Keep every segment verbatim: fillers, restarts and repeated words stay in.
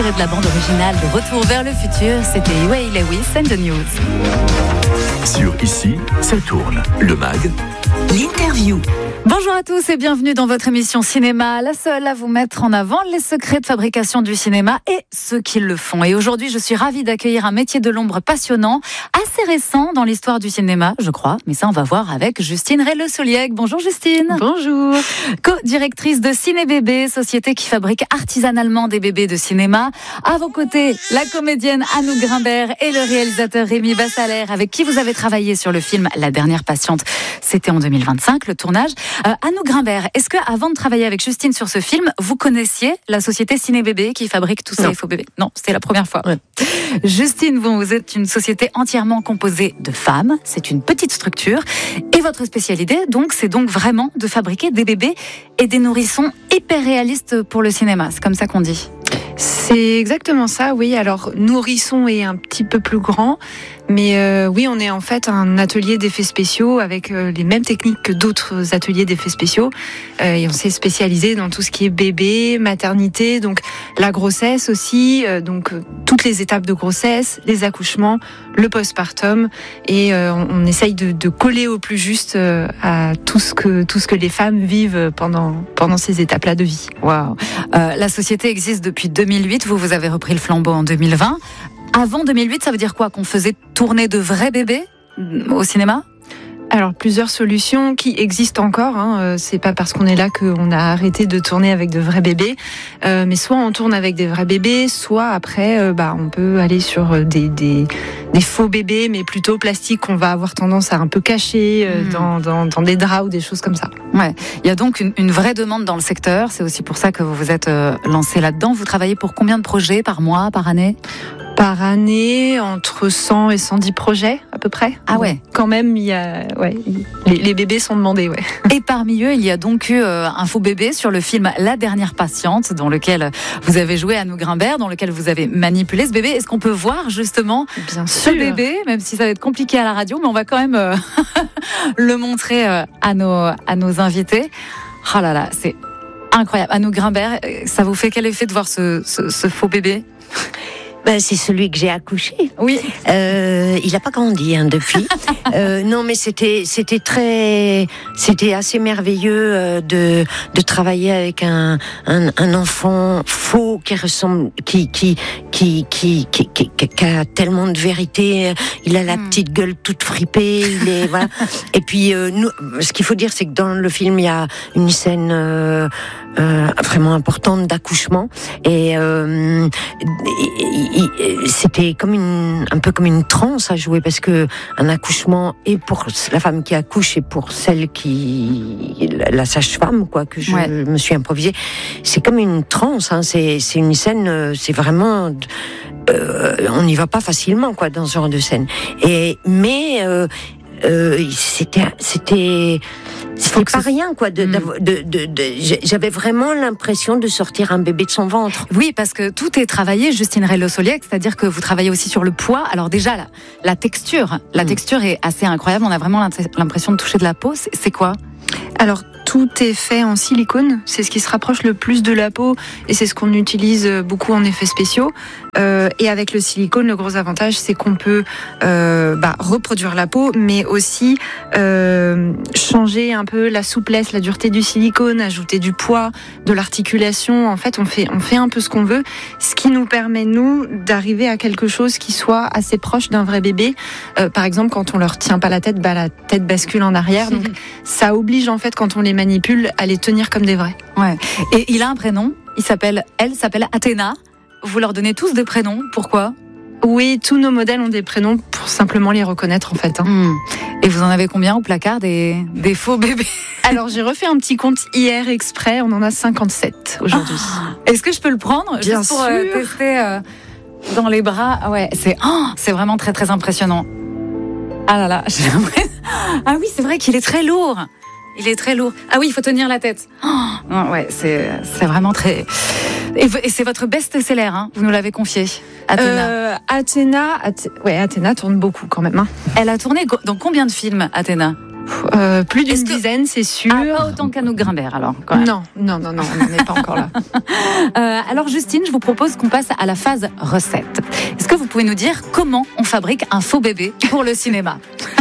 De la bande originale de Retour vers le futur, c'était Huey Lewis and the News. Sur Ici, ça tourne. Le mag, l'interview. Bonjour à tous et bienvenue dans votre émission cinéma, la seule à vous mettre en avant les secrets de fabrication du cinéma et ceux qui le font. Et aujourd'hui, je suis ravie d'accueillir un métier de l'ombre passionnant, assez récent dans l'histoire du cinéma, je crois. Mais ça, on va voir avec Justine Rey-Le-Souliec. Bonjour Justine. Bonjour. Co-directrice de Ciné Bébé, société qui fabrique artisanalement des bébés de cinéma. À vos côtés, la comédienne Anouk Grimbert et le réalisateur Rémi Bassaler, avec qui vous avez travaillé sur le film La Dernière Patiente. C'était en deux mille vingt-cinq, le tournage. Euh, Anouk Grimbert, est-ce que avant de travailler avec Justine sur ce film, vous connaissiez la société Ciné Bébé qui fabrique tous ces faux bébés? Non, c'était la première fois. Ouais. Justine, vous, vous êtes une société entièrement composée de femmes. C'est une petite structure. Et votre spécialité, donc, c'est donc vraiment de fabriquer des bébés et des nourrissons hyper réalistes pour le cinéma. C'est comme ça qu'on dit. C'est exactement ça, oui. Alors, Nourrisson est un petit peu plus grand, mais euh, oui, on est en fait un atelier d'effets spéciaux avec euh, les mêmes techniques que d'autres ateliers d'effets spéciaux. Euh, et on s'est spécialisé dans tout ce qui est bébé, maternité, donc la grossesse aussi, euh, donc euh, toutes les étapes de grossesse, les accouchements, le postpartum, et euh, on, on essaye de, de coller au plus juste euh, à tout ce que tout ce que les femmes vivent pendant pendant ces étapes-là de vie. Waouh. Euh, la société existe depuis deux mille huit. Vous vous avez repris le flambeau en deux mille vingt. Avant deux mille huit, ça veut dire quoi? Qu'on faisait tourner de vrais bébés au cinéma? Alors, plusieurs solutions qui existent encore. Hein. C'est pas parce qu'on est là qu'on a arrêté de tourner avec de vrais bébés. Euh, mais soit on tourne avec des vrais bébés, soit après, euh, bah, on peut aller sur des, des, des faux bébés, mais plutôt plastiques qu'on va avoir tendance à un peu cacher euh, mmh. dans, dans, dans des draps ou des choses comme ça. Ouais. Il y a donc une, une vraie demande dans le secteur. C'est aussi pour ça que vous vous êtes euh, lancé là-dedans. Vous travaillez pour combien de projets par mois, par année? Par année, entre cent et cent dix projets à peu près. Ah ouais. Donc, quand même, il y a, ouais, les, les bébés sont demandés, ouais. Et parmi eux, il y a donc eu euh, un faux bébé sur le film La Dernière Patiente, dans lequel vous avez joué Anouk Grimbert, dans lequel vous avez manipulé ce bébé. Est-ce qu'on peut voir justement Bien ce sûr. bébé, même si ça va être compliqué à la radio, mais on va quand même euh, le montrer euh, à nos à nos invités. Oh là là, c'est incroyable. Anouk Grimbert, ça vous fait quel effet de voir ce, ce, ce faux bébé? Ben, c'est celui que j'ai accouché. Oui. Euh, il n'a pas grandi hein, depuis. euh, non, mais c'était c'était très c'était assez merveilleux euh, de de travailler avec un un, un enfant faux qui ressemble qui qui qui qui qui, qui, qui, qui a tellement de vérité. Il a la mm. petite gueule toute fripée. Il est voilà. Et puis euh, nous, ce qu'il faut dire, c'est que dans le film, il y a une scène euh, euh, vraiment importante d'accouchement et euh, c'était comme une, un peu comme une transe à jouer parce que un accouchement est pour la femme qui accouche et pour celle qui, la sage-femme, quoi, que je ouais. me suis improvisée. C'est comme une transe, hein. C'est, c'est une scène, c'est vraiment, euh, on n'y va pas facilement, quoi, dans ce genre de scène. Et, mais, euh, euh, c'était, c'était, C'était pas rien, quoi. De, mmh. de, de, de, j'avais vraiment l'impression de sortir un bébé de son ventre. Oui, parce que tout est travaillé, Justine Rey-Le-Souliec, c'est-à-dire que vous travaillez aussi sur le poids. Alors déjà, la, la texture, la mmh. texture est assez incroyable. On a vraiment l'impression de toucher de la peau. C'est, c'est quoi? Alors, tout est fait en silicone. C'est ce qui se rapproche le plus de la peau et c'est ce qu'on utilise beaucoup en effets spéciaux. Euh, et avec le silicone, le gros avantage, c'est qu'on peut euh, bah, reproduire la peau, mais aussi euh, changer un peu la souplesse, la dureté du silicone, ajouter du poids, de l'articulation. En fait, on fait, on fait un peu ce qu'on veut, ce qui nous permet, nous, d'arriver à quelque chose qui soit assez proche d'un vrai bébé. Euh, par exemple, quand on leur tient pas la tête, bah, la tête bascule en arrière. Donc, ça oblige, en fait, quand on les manipule, à les tenir comme des vrais. Ouais. Et il a un prénom, il s'appelle, elle s'appelle Athéna. Vous leur donnez tous des prénoms, pourquoi? Oui, tous nos modèles ont des prénoms pour simplement les reconnaître en fait. Hein. Mmh. Et vous en avez combien au placard des, des faux bébés? Alors j'ai refait un petit compte hier exprès, on en a cinquante-sept aujourd'hui. Oh, est-ce que je peux le prendre? Bien juste pour sûr. euh, tester euh, dans les bras. Ouais, c'est, oh, c'est vraiment très très impressionnant. Ah là là, j'ai l'impression... Ah oui, c'est vrai qu'il est très lourd. Il est très lourd. Ah oui, il faut tenir la tête. Oh, ouais, c'est, c'est vraiment très... Et, et c'est votre best-seller, hein, vous nous l'avez confié, Athéna. Euh, Athéna, Ath... ouais, Athéna tourne beaucoup quand même. Hein. Elle a tourné dans combien de films, Athéna? Euh, plus d'une Est-ce que- dizaine, c'est sûr. Ah, pas autant qu'Anouk Grimbert, alors. Quand même. Non, non, non, non, on n'en est pas encore là. Euh, alors Justine, je vous propose qu'on passe à la phase recette. Est-ce que vous pouvez nous dire comment on fabrique un faux bébé pour le cinéma?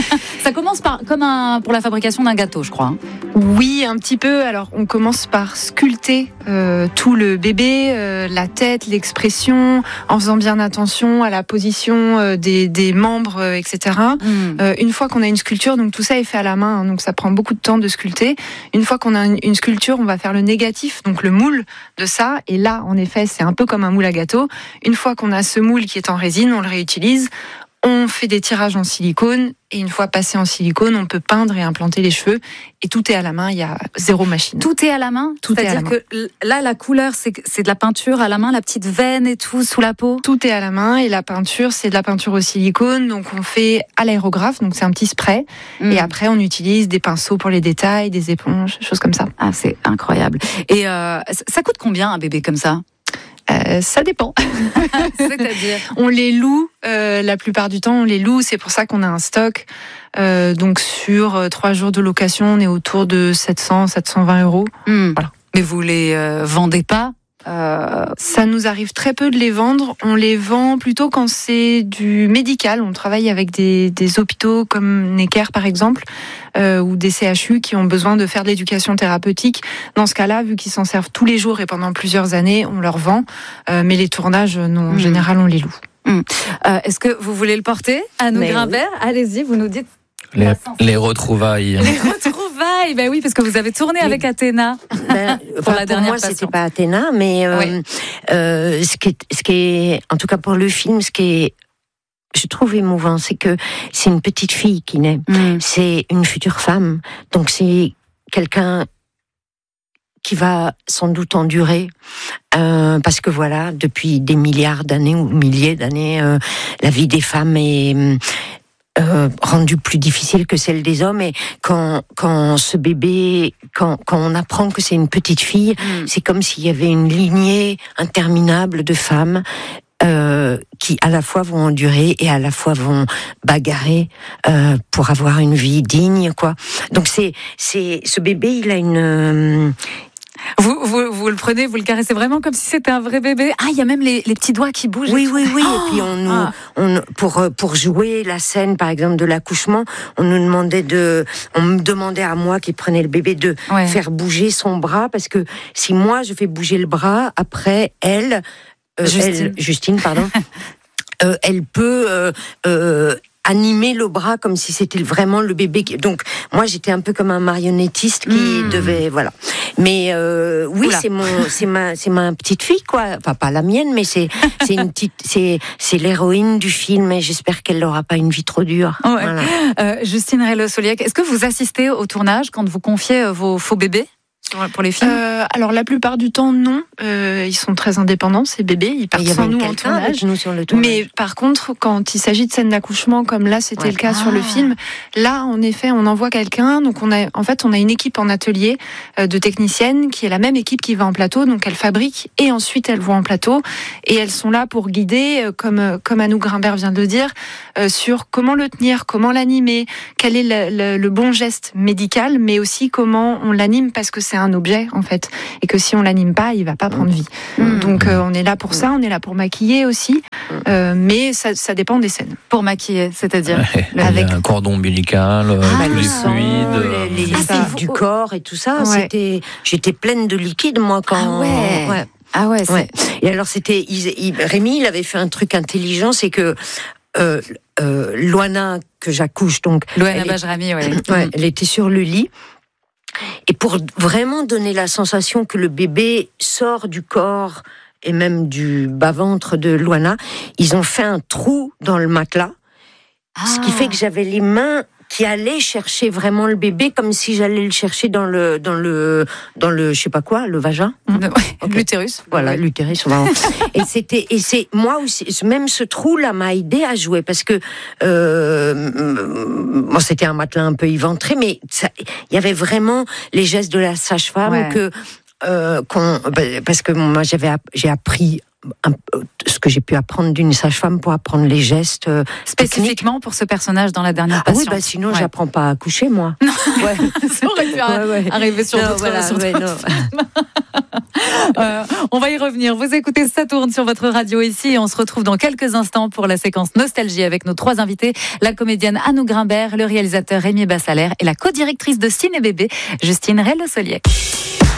Ça commence par comme un, pour la fabrication d'un gâteau, je crois. hein. Oui, un petit peu. Alors, on commence par sculpter euh, tout le bébé, euh, la tête, l'expression, en faisant bien attention à la position euh, des, des membres, euh, et cetera. Mm. Euh, une fois qu'on a une sculpture, donc tout ça est fait à la main, hein, donc ça prend beaucoup de temps de sculpter. Une fois qu'on a une, une sculpture, on va faire le négatif, donc le moule de ça. Et là, en effet, c'est un peu comme un moule à gâteau. Une fois qu'on a ce moule qui est en résine, on le réutilise. On fait des tirages en silicone et une fois passé en silicone, on peut peindre et implanter les cheveux. Et tout est à la main, il y a zéro machine. Tout est à la main. Tout est à la C'est-à-dire que là, la couleur, c'est que- c'est de la peinture à la main, la petite veine et tout sous la peau. Tout est à la main et la peinture, c'est de la peinture au silicone. Donc on fait à l'aérographe, donc c'est un petit spray. Mm. Et après, on utilise des pinceaux pour les détails, des éponges, des choses comme ça. Ah, c'est incroyable. Et euh, ça- ça coûte combien un bébé comme ça? Euh, ça dépend. C'est-à-dire On les loue, euh, la plupart du temps, on les loue. C'est pour ça qu'on a un stock. Euh, donc sur euh, trois jours de location, on est autour de sept cents, sept cent vingt euros. Hmm. Voilà. Mais vous les euh, vendez pas euh... Ça nous arrive très peu de les vendre. On les vend plutôt quand c'est du médical. On travaille avec des, des hôpitaux comme Necker par exemple, euh, ou des C H U qui ont besoin de faire de l'éducation thérapeutique. Dans ce cas-là, vu qu'ils s'en servent tous les jours et pendant plusieurs années, on leur vend. Euh, mais les tournages, non, en Mmh. général, on les loue. Euh, Est-ce que vous voulez le porter, Anouk Mais Grimbert? Allez-y, vous nous dites. Les, La sensation. les retrouvailles. Les retrouvailles, ben oui, parce que vous avez tourné Les- avec Athéna. Ben, enfin, la pour dernière moi, passion. c'était pas Athéna, mais euh, Oui. euh, ce qui est, ce qui est, en tout cas pour le film, ce qui est, je trouve émouvant, c'est que c'est une petite fille qui naît. Mm. C'est une future femme, donc c'est quelqu'un qui va sans doute endurer, euh, parce que voilà, depuis des milliards d'années ou milliers d'années, euh, la vie des femmes est euh, rendue plus difficile que celle des hommes. Et quand, quand ce bébé, quand, quand on apprend que c'est une petite fille, Mm. c'est comme s'il y avait une lignée interminable de femmes euh, qui à la fois vont endurer et à la fois vont bagarrer euh, pour avoir une vie digne, quoi. Donc c'est c'est ce bébé, il a une euh, Vous, vous, vous le prenez, vous le caressez vraiment comme si c'était un vrai bébé. Ah, il y a même les, les petits doigts qui bougent. oui et tout. oui oui Oh et puis on nous Ah. on pour pour jouer la scène par exemple de l'accouchement, on nous demandait de on me demandait à moi qui prenais le bébé de Ouais. faire bouger son bras, parce que si moi je fais bouger le bras, après elle euh, Justine. elle, Justine pardon euh, elle peut euh, euh, animer le bras comme si c'était vraiment le bébé qui... Donc moi j'étais un peu comme un marionnettiste qui Mmh. devait voilà. Mais euh, oui, Oula. c'est mon c'est ma c'est ma petite fille, quoi. Enfin pas la mienne, mais c'est c'est une petite c'est c'est l'héroïne du film, et j'espère qu'elle n'aura pas une vie trop dure. Ouais. Voilà. Euh, Justine Reylo-Soliac, est-ce que vous assistez au tournage quand vous confiez euh, vos faux bébés sur- pour les films? Euh, alors la plupart du temps, non. Euh, ils sont très indépendants, ces bébés. Ils partent Il y sans avait nous en quelqu'un tournage. avec nous sur le tournage. Mais par contre, quand il s'agit de scènes d'accouchement, comme là c'était Ouais. le cas sur Ah. le film, là en effet on envoie quelqu'un. Donc on a, en fait, on a une équipe en atelier euh, de techniciennes qui est la même équipe qui va en plateau. Donc elles fabriquent et ensuite elles vont en plateau et elles sont là pour guider, euh, comme euh, comme Anouk Grimbert vient de le dire, euh, sur comment le tenir, comment l'animer, quel est le, le- le bon geste médical, mais aussi comment on l'anime parce que c'est un objet en fait et que si on l'anime pas, il va pas prendre vie. Mm. Donc euh, on est là pour ça, on est là pour maquiller aussi, euh, mais ça, ça dépend des scènes. Pour maquiller, c'est-à-dire Ouais, il y a avec- un cordon ombilical, euh, Ah, tous le les sang, fluides. les, les Ah, liquides c'est du vous- corps et tout ça, Ouais. c'était j'étais pleine de liquide moi quand Ah ouais. ouais. Ah ouais, c'est... Ouais. Et alors c'était il- il- Rémi, il avait fait un truc intelligent, c'est que euh, euh, Loana que j'accouche, donc Loana elle, est- Bajrami, ouais. ouais, elle était sur le lit. Et pour vraiment donner la sensation que le bébé sort du corps et même du bas-ventre de Loana, ils ont fait un trou dans le matelas, ce qui Ah. fait que j'avais les mains qui allaient chercher vraiment le bébé, comme si j'allais le chercher dans le dans le dans le je sais pas quoi, le vagin. Ouais, Ok. l'utérus. Voilà, Ouais. l'utérus. Vraiment. Et c'était, et c'est moi aussi, même ce trou-là m'a aidé à jouer parce que euh, bon, c'était un matelas un peu éventré, mais ça- il y avait vraiment les gestes de la sage-femme Ouais. que euh, qu'on, bah, parce que moi j'avais app- j'ai appris un, ce que j'ai pu apprendre d'une sage-femme pour apprendre les gestes euh, spécifiquement techniques. pour ce personnage dans la dernière Ah patiente. oui, bah sinon Ouais. j'apprends pas à accoucher moi. Non. Ouais. Ça aurait pu Ouais, ouais. arriver sur Non, d'autres voilà, sur ouais, d'autres non. films. Euh, on va y revenir. Vous écoutez Ça tourne sur votre radio ici et on se retrouve dans quelques instants pour la séquence Nostalgie avec nos trois invités, la comédienne Anouk Grimbert, le réalisateur Rémi Bassalaire et la co-directrice de Ciné Bébé, Justine Rey-Le Solier.